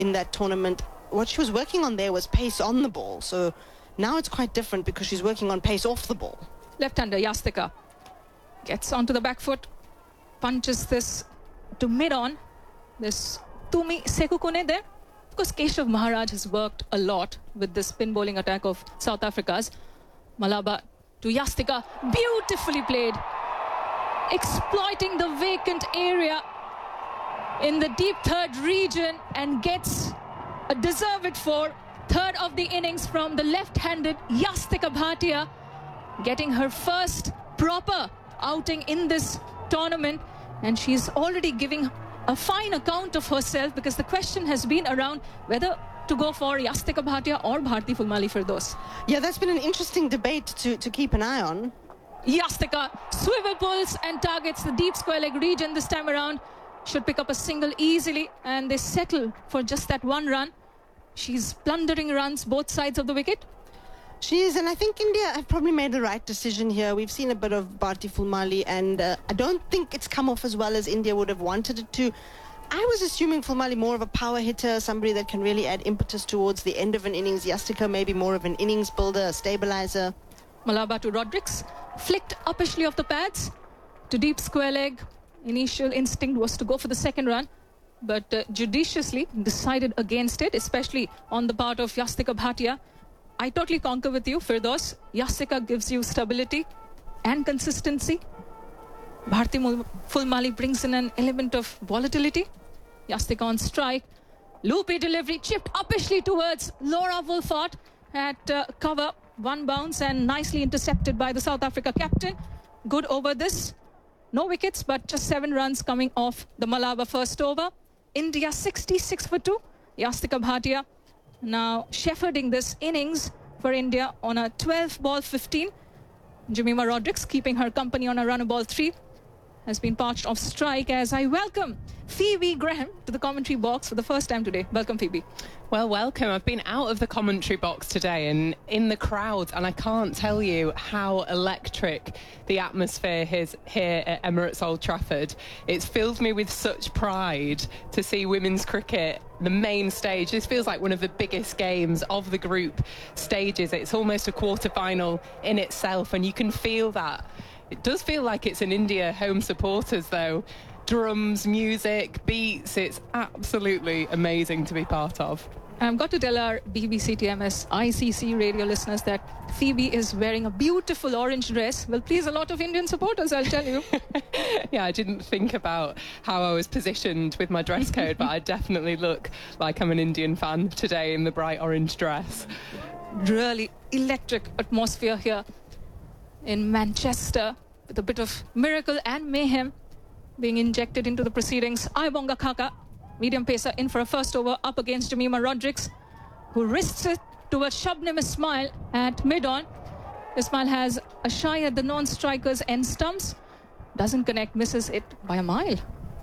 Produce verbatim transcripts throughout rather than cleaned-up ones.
in that tournament, what she was working on there was pace on the ball. So now it's quite different because she's working on pace off the ball. Left-hander Yastika gets onto the back foot, punches this to mid-on. This Tumi Sekukune there. Of course, Keshav Maharaj has worked a lot with this spin bowling attack of South Africa's. Malaba to Yastika, beautifully played, exploiting the vacant area in the deep third region, and gets a deserved for third of the innings from the left-handed Yastika Bhatia, getting her first proper outing in this tournament, and she's already giving a fine account of herself, because the question has been around whether to go for Yastika Bhatia or Bharti Fulmali Firdaus. Yeah, that's been an interesting debate to, to keep an eye on. Yastika swivel pulls and targets the deep square leg region this time around. Should pick up a single easily, and they settle for just that one run. She's plundering runs both sides of the wicket. She is, and I think India have probably made the right decision here. We've seen a bit of Bharti Fulmali, and uh, I don't think it's come off as well as India would have wanted it to. I was assuming Fulmali more of a power hitter, somebody that can really add impetus towards the end of an innings. Yastika maybe more of an innings builder, a stabilizer. Malaba to Rodrigues, flicked uppishly off the pads to deep square leg. Initial instinct was to go for the second run, but uh, judiciously decided against it, especially on the part of Yastika Bhatia. I totally concur with you, Firdaus. Yastika gives you stability and consistency. Bharti Fulmali brings in an element of volatility. Yastika on strike. Loopy delivery, chipped uppishly towards Laura Wolfart at uh, cover. One bounce and nicely intercepted by the South Africa captain. Good over this. No wickets, but just seven runs coming off the Malaba first over. India sixty-six for two. Yastika Bhatia now shepherding this innings for India on a twelve ball fifteen. Jemimah Rodrigues keeping her company on a run of ball three. Has been parched off strike as I welcome Phoebe Graham to the commentary box for the first time today. Welcome, Phoebe. Well, welcome. I've been out of the commentary box today and in the crowd, and I can't tell you how electric the atmosphere is here at Emirates Old Trafford. It's filled me with such pride to see women's cricket, the main stage. This feels like one of the biggest games of the group stages. It's almost a quarter-final in itself, and you can feel that. It does feel like it's an India home supporters, though. Drums, music, beats, it's absolutely amazing to be part of. I've got to tell our B B C T M S I C C radio listeners that Phoebe is wearing a beautiful orange dress. Will please a lot of Indian supporters, I'll tell you. Yeah, I didn't think about how I was positioned with my dress code, but I definitely look like I'm an Indian fan today in the bright orange dress. Really electric atmosphere here in Manchester, with a bit of miracle and mayhem being injected into the proceedings. Ayabonga Khaka, medium pacer, in for a first over up against Jemimah Rodrigues, who risks it towards Shabnim Ismail at mid-on. Ismail has a shy at the non-striker's end stumps. Doesn't connect, misses it by a mile.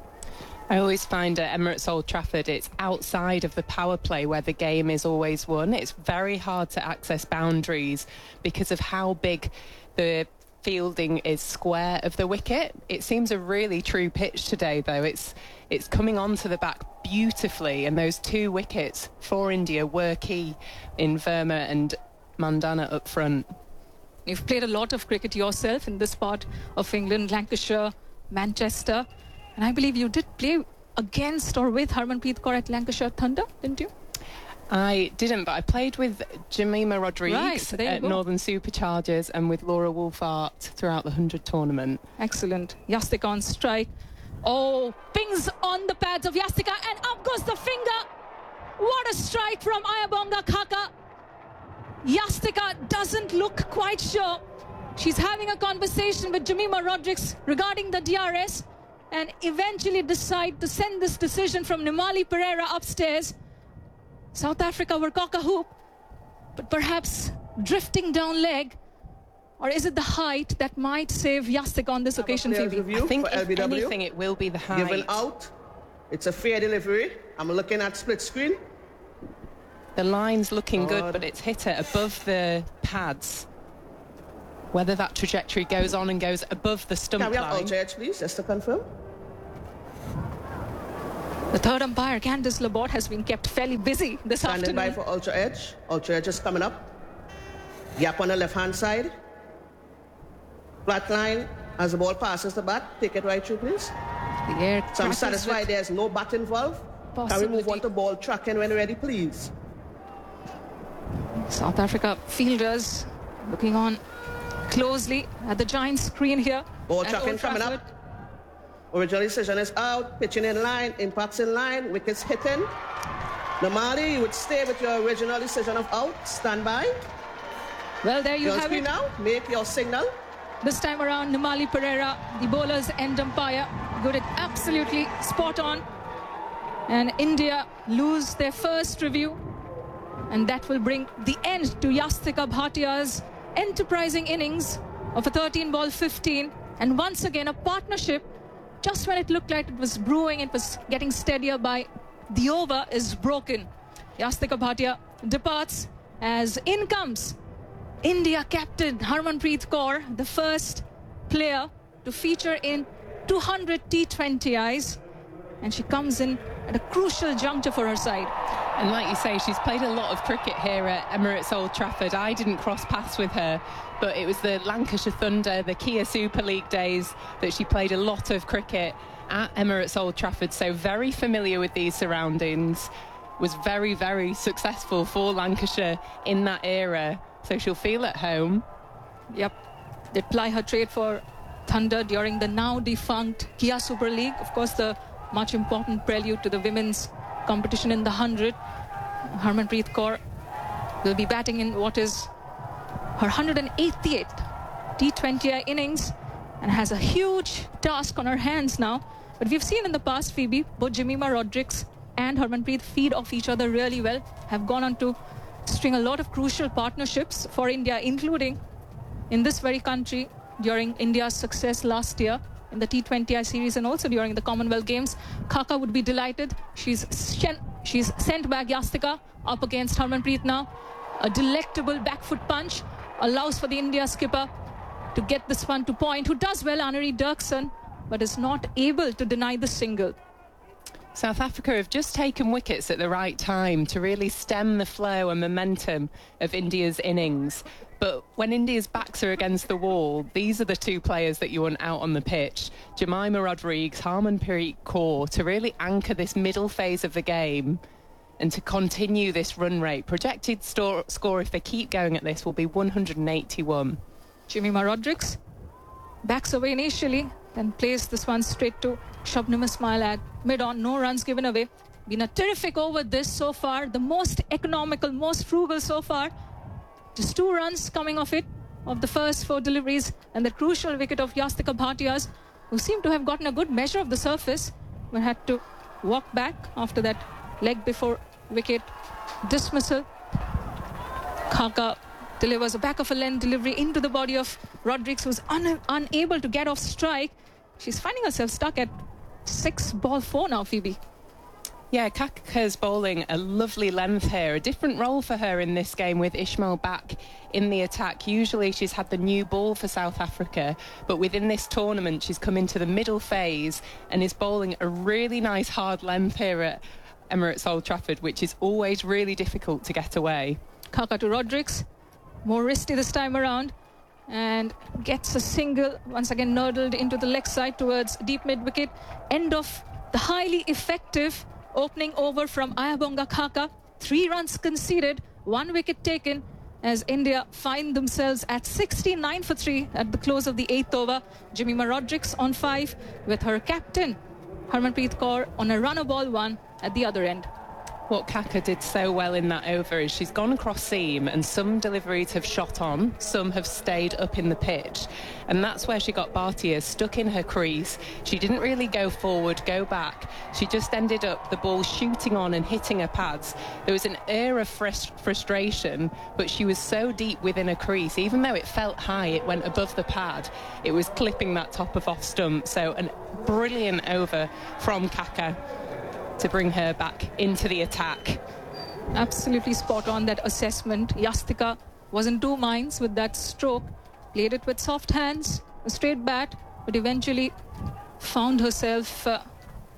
I always find at Emirates Old Trafford, it's outside of the power play where the game is always won. It's very hard to access boundaries because of how big the fielding is square of the wicket. It seems a really true pitch today, though. It's it's coming onto the back beautifully, and those two wickets for India were key in Verma and Mandana up front. You've played a lot of cricket yourself in this part of England, Lancashire, Manchester, and I believe you did play against or with Harmanpreet Kaur at Lancashire Thunder, didn't you? I didn't, but I played with Jemimah Rodrigues right, at go. Northern Superchargers and with Laura Wolfart throughout the one hundred tournament. Excellent. Yastika on strike. Oh, pings on the pads of Yastika, and up goes the finger. What a strike from Ayabonga Khaka. Yastika doesn't look quite sure. She's having a conversation with Jemimah Rodrigues regarding the D R S, and eventually decide to send this decision from Nimali Pereira upstairs. South Africa were cock-a-hoop, but perhaps drifting down leg, or is it the height that might save Yastika on this occasion, Phoebe? I think if anything, it will be the height. Given out, it's a fair delivery. I'm looking at split screen. The line's looking good, uh, but it's hit it above the pads. Whether that trajectory goes on and goes above the stump line. Can we have out edge, please, just to confirm? The third umpire, Candice Laborte, has been kept fairly busy this Standing afternoon. by for Ultra Edge. Ultra Edge is coming up. Gap on the left-hand side. Flat line. As the ball passes the bat, take it right through, please. The air So I'm crackles satisfied with there's no bat involved. Can we move possibility. on to ball tracking when ready, please? South Africa fielders looking on closely at the giant screen here. Ball at tracking Old coming Trafford. up. Original decision is out. Pitching in line. Impacts in line. Wickets hitting. Normally, you would stay with your original decision of out. Stand by. Well, there you You're on have screen it. now. Make your signal. This time around, Namali Pereira, the bowler's end umpire, got it absolutely spot on. And India lose their first review. And that will bring the end to Yastika Bhatia's enterprising innings of a thirteen ball fifteen. And once again, a partnership, just when it looked like it was brewing, it was getting steadier by the over, is broken. Yastika Bhatia departs as in comes India captain Harmanpreet Kaur, the first player to feature in two hundred T twenty Is. And she comes in at a crucial juncture for her side. And like you say, she's played a lot of cricket here at Emirates Old Trafford. I didn't cross paths with her, but it was the Lancashire Thunder, the Kia Super League days that she played a lot of cricket at Emirates Old Trafford. So very familiar with these surroundings. Was very, very successful for Lancashire in that era. So she'll feel at home. Yep, they ply her trade for Thunder during the now defunct Kia Super League. Of course, the much important prelude to the women's competition in the one hundred. Harmanpreet Kaur will be batting in what is her one hundred eighty-eighth T twenty I innings and has a huge task on her hands now. But we've seen in the past, Phoebe, both Jemima Rodrigues and Harmanpreet feed off each other really well, have gone on to string a lot of crucial partnerships for India, including in this very country during India's success last year in the T twenty I series and also during the Commonwealth Games. Khaka would be delighted. She's shen- she's sent back Yastika up against Harmanpreet now. A delectable back foot punch allows for the India skipper to get this one to point, who does well, Annery Dirksen, but is not able to deny the single. South Africa have just taken wickets at the right time to really stem the flow and momentum of India's innings. But when India's backs are against the wall, these are the two players that you want out on the pitch. Jemima Rodrigues, Harmanpreet Kaur, to really anchor this middle phase of the game and to continue this run rate. Projected store, score, if they keep going at this, will be one hundred eighty-one. Jemima Rodrigues backs away initially, then plays this one straight to Shabnam Ismail at mid-on. No runs given away. Been a terrific over this so far. The most economical, most frugal so far. Just two runs coming off it, of the first four deliveries, and the crucial wicket of Yastika Bhatia's, who seemed to have gotten a good measure of the surface, but had to walk back after that leg before wicket dismissal. Khaka delivers a back of a length delivery into the body of Rodrigues, who's un- unable to get off strike. She's finding herself stuck at six ball four now, Phoebe. Yeah, Kaka's bowling a lovely length here. A different role for her in this game with Ismail back in the attack. Usually she's had the new ball for South Africa, but within this tournament she's come into the middle phase and is bowling a really nice hard length here at Emirates Old Trafford, which is always really difficult to get away. Khaka to Rodrigues, more risky this time around, and gets a single, once again nurdled into the leg side towards deep mid-wicket. End of the highly effective opening over from Ayabonga Khaka. Three runs conceded, one wicket taken, as India find themselves at sixty-nine for three at the close of the eighth over. Jemima Rodrigues on five, with her captain Harmanpreet Kaur on a runner ball one at the other end. What Kaka did so well in that over is she's gone across seam and some deliveries have shot on, some have stayed up in the pitch. And that's where she got Bhatia stuck in her crease. She didn't really go forward, go back. She just ended up the ball shooting on and hitting her pads. There was an air of frust- frustration, but she was so deep within her crease. Even though it felt high, it went above the pad. It was clipping that top of off stump. So a brilliant over from Kaka to bring her back into the attack. Absolutely spot on that assessment. Yastika was in two minds with that stroke. Played it with soft hands, a straight bat, but eventually found herself uh,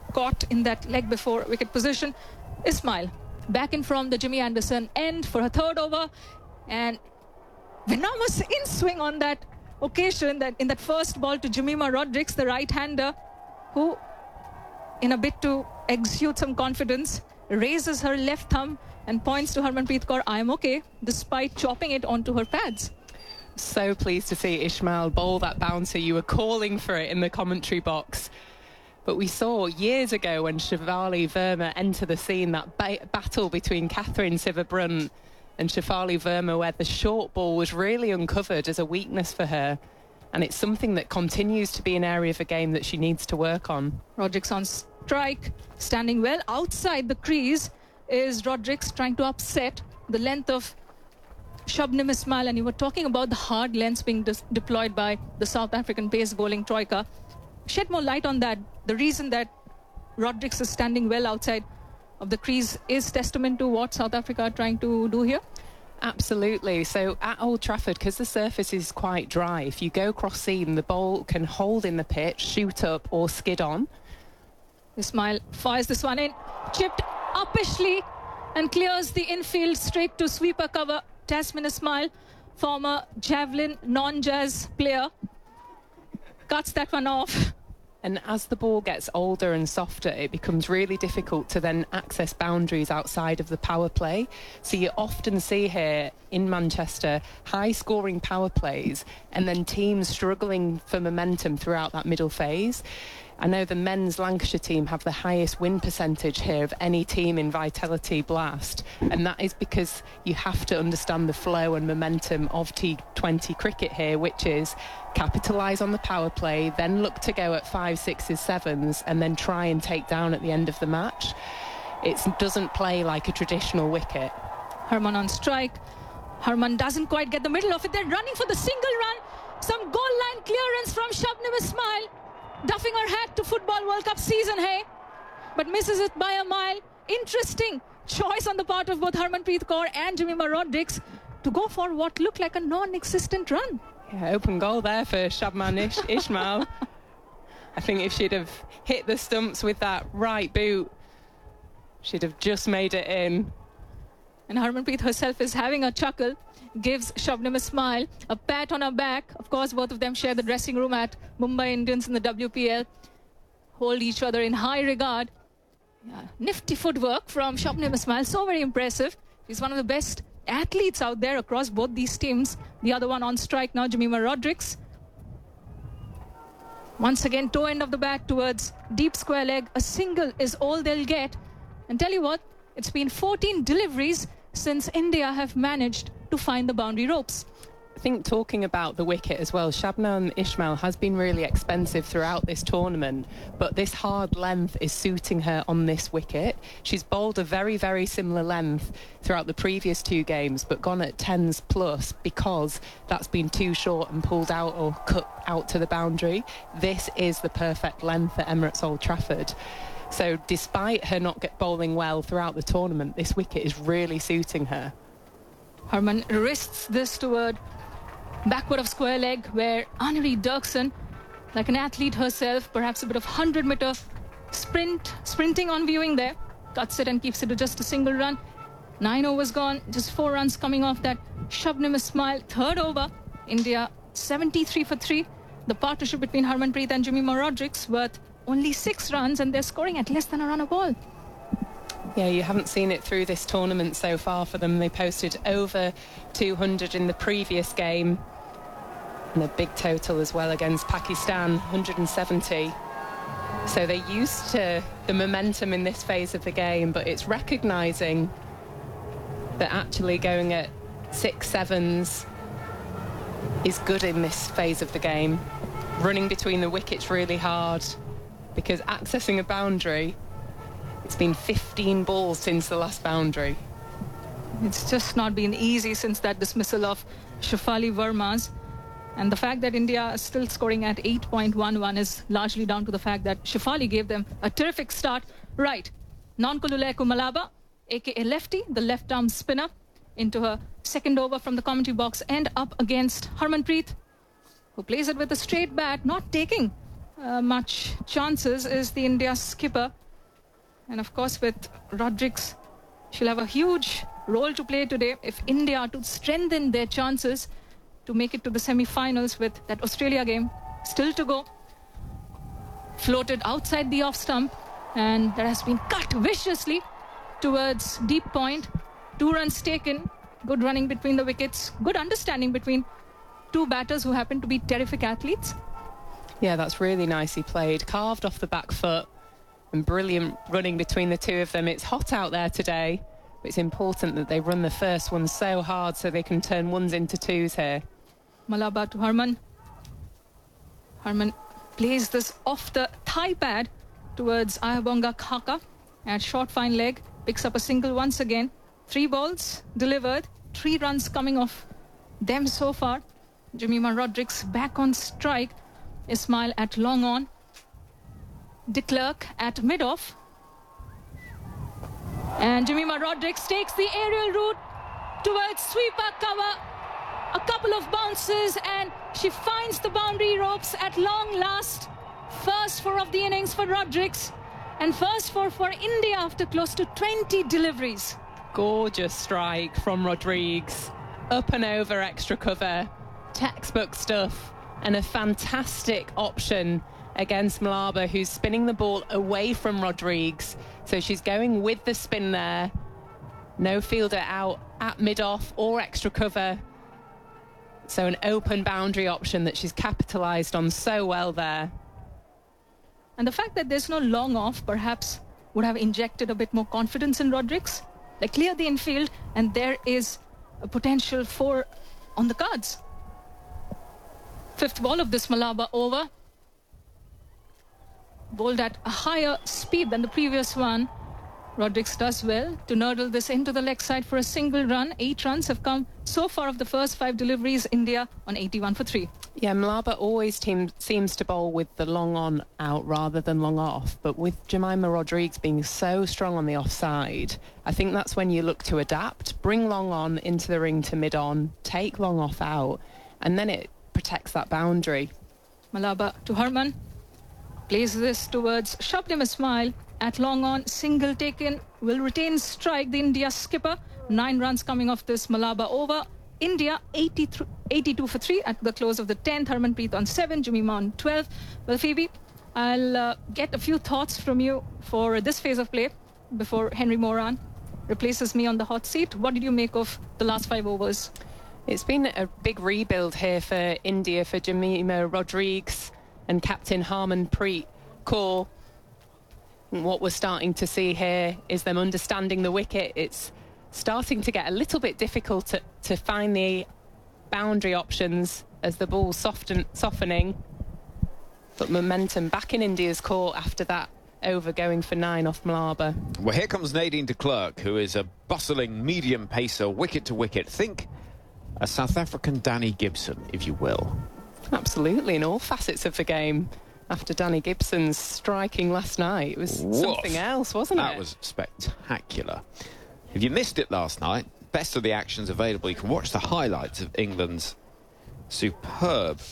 caught in that leg before wicket position. Ismail back in from the Jimmy Anderson end for her third over, and venomous in swing on that occasion, that in that first ball to Jemimah Rodrigues, the right-hander, who in a bit to exude some confidence raises her left thumb and points to Harmanpreet Kaur, I am okay, despite chopping it onto her pads. So pleased to see Ismail bowl that bouncer. You were calling for it in the commentary box. But we saw years ago when Shafali Verma entered the scene, that ba battle between Catherine Sivabrunt and Shafali Verma, where the short ball was really uncovered as a weakness for her. And it's something that continues to be an area of the game that she needs to work on. Rodrigues on strike, standing well outside the crease is Rodrigues, trying to upset the length of Shabnim Ismail. And you were talking about the hard lengths being deployed by the South African pace bowling troika. Shed more light on that. The reason that Rodrigues is standing well outside of the crease is testament to what South Africa are trying to do here? Absolutely. So at Old Trafford, because the surface is quite dry, if you go cross seam, the ball can hold in the pitch, shoot up or skid on. Ismail fires this one in, chipped uppishly and clears the infield straight to sweeper cover. Tasmin Ismail, former javelin non-jazz player, cuts that one off. And as the ball gets older and softer, it becomes really difficult to then access boundaries outside of the power play. So you often see here in Manchester high-scoring power plays and then teams struggling for momentum throughout that middle phase. I know the men's Lancashire team have the highest win percentage here of any team in Vitality Blast, and that is because you have to understand the flow and momentum of T twenty cricket here, which is capitalise on the power play, then look to go at five, sixes, sevens, and then try and take down at the end of the match. It doesn't play like a traditional wicket. Harman on strike. Harman doesn't quite get the middle of it. They're running for the single run. Some goal line clearance from Shabnim Ismail, duffing her hat to Football World Cup season, hey, but misses it by a mile. Interesting choice on the part of both Harmanpreet Kaur and Jemimah Rodrigues to go for what looked like a non-existent run. Yeah, open goal there for Shabman Ish Ismail. I think if she'd have hit the stumps with that right boot, she'd have just made it in. And Harmanpreet herself is having a chuckle, gives Shabnim Ismail a pat on her back. Of course, both of them share the dressing room at Mumbai Indians in the W P L, hold each other in high regard. Yeah, nifty footwork from Shabnim Ismail, so very impressive. She's one of the best athletes out there across both these teams. The other one on strike now, Jemimah Rodrigues. Once again, toe end of the bat towards deep square leg. A single is all they'll get. And tell you what, it's been fourteen deliveries since India have managed to find the boundary ropes. I think talking about the wicket as well, Shabnam Ismail has been really expensive throughout this tournament, but this hard length is suiting her on this wicket. She's bowled a very, very similar length throughout the previous two games, but gone at tens plus because that's been too short and pulled out or cut out to the boundary. This is the perfect length at Emirates Old Trafford. So despite her not get bowling well throughout the tournament, this wicket is really suiting her. Harman wrists this toward backward of square leg, where Annemarie Dirksen, like an athlete herself, perhaps a bit of hundred meter sprint, sprinting on viewing there, cuts it and keeps it to just a single run. Nine overs gone, just four runs coming off that Shabnim Ismail. Third over, India seventy-three for three. The partnership between Harmanpreet and Jemimah Rodrigues worth only six runs, and they're scoring at less than a run a ball. Yeah, you haven't seen it through this tournament so far for them. They posted over two hundred in the previous game, and a big total as well against Pakistan, one hundred seventy. So they're used to the momentum in this phase of the game, but it's recognising that actually going at six sevens is good in this phase of the game. Running between the wickets really hard, because accessing a boundary, it's been fifteen balls since the last boundary. It's just not been easy since that dismissal of Shafali Verma's. And the fact that India is still scoring at eight point one one is largely down to the fact that Shafali gave them a terrific start. Right, Nonkululeko Malaba, aka Lefty, the left-arm spinner, into her second over from the commentary box and up against Harmanpreet, who plays it with a straight bat, not taking uh, much chances is the India skipper. And of course, with Rodrigues, she'll have a huge role to play today if India are to strengthen their chances to make it to the semi-finals with that Australia game still to go. Floated outside the off stump, and that has been cut viciously towards deep point. Two runs taken. Good running between the wickets. Good understanding between two batters who happen to be terrific athletes. Yeah, that's really nicely played. Carved off the back foot and brilliant running between the two of them. It's hot out there today, but it's important that they run the first one so hard so they can turn ones into twos here. Malaba to Harman. Harman plays this off the thigh pad towards Ayabonga Khaka at short fine leg. Picks up a single once again. Three balls delivered. Three runs coming off them so far. Jemimah Rodrigues back on strike. Ismail at long on. De Klerk at mid-off. And Jemimah Rodrigues takes the aerial route towards sweeper cover. A couple of bounces and she finds the boundary ropes at long last. First four of the innings for Rodrigues and first four for India after close to twenty deliveries. Gorgeous strike from Rodrigues. Up and over extra cover. Textbook stuff and a fantastic option against Malaba, who's spinning the ball away from Rodrigues. So she's going with the spin there. No fielder out at mid-off or extra cover. So an open boundary option that she's capitalised on so well there. And the fact that there's no long off perhaps would have injected a bit more confidence in Rodrigues. They clear the infield and there is a potential for on the cards. Fifth ball of this Malaba over. Bowled at a higher speed than the previous one. Rodrigues does well to nurdle this into the leg side for a single run. Eight runs have come so far of the first five deliveries. India on eighty-one for three. Yeah, Malaba always team, seems to bowl with the long on out rather than long off. But with Jemimah Rodrigues being so strong on the offside, I think that's when you look to adapt. Bring long on into the ring to mid on, take long off out, and then it protects that boundary. Malaba to Harman. Plays this towards Shabnim Ismail. At long on, single taken, will retain strike, the India skipper. Nine runs coming off this Malaba over. India eighty-two for three at the close of the tenth. Harmanpreet on seven, Jemimah on twelve. Well, Phoebe, I'll uh, get a few thoughts from you for this phase of play before Henry Moran replaces me on the hot seat. What did you make of the last five overs? It's been a big rebuild here for India, for Jemimah Rodrigues and captain Harmanpreet Kaur. What we're starting to see here is them understanding the wicket. It's starting to get a little bit difficult to, to find the boundary options as the ball's soften, softening. But momentum back in India's court after that over going for nine off Malaba. Well, here comes Nadine de Klerk, who is a bustling medium pacer, wicket to wicket. Think a South African Danny Gibson, if you will. Absolutely, in all facets of the game. After Danny Gibson's striking last night, it was Woof. something else, wasn't that it? That was spectacular. If you missed it last night, best of the actions available. You can watch the highlights of England's superb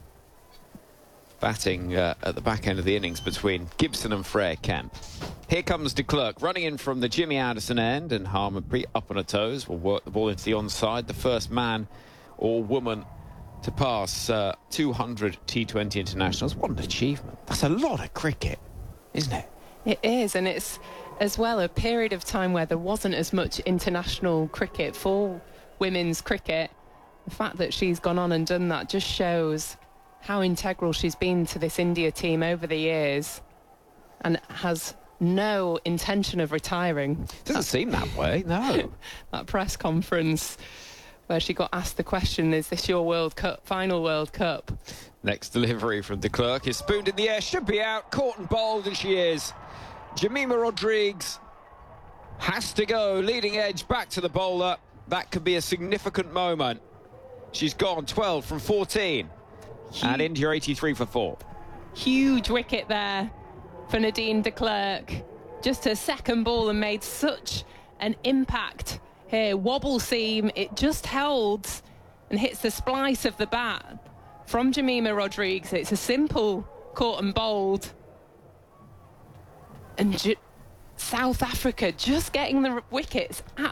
batting uh, at the back end of the innings between Gibson and Frere Kemp. Here comes de Klerk running in from the Jimmy Anderson end, and Harmanpreet up on her toes will work the ball into the onside. The first man or woman to pass uh, two hundred T twenty internationals. What an achievement. That's a lot of cricket, isn't it? It is, and it's as well a period of time where there wasn't as much international cricket for women's cricket. The fact that she's gone on and done that just shows how integral she's been to this India team over the years and has no intention of retiring. Doesn't That- seem that way, no. that press conference where she got asked the question, is this your World Cup, final World Cup? Next delivery from de Klerk is spooned in the air, should be out, caught and bowled, and she is. Jemimah Rodrigues has to go, leading edge back to the bowler. That could be a significant moment. She's gone twelve from fourteen, and India eighty-three for four. Huge wicket there for Nadine de Klerk. Just her second ball and made such an impact here. Wobble seam, it just holds and hits the splice of the bat from Jemimah Rodrigues. It's a simple caught and bowled. And ju- South Africa just getting the wickets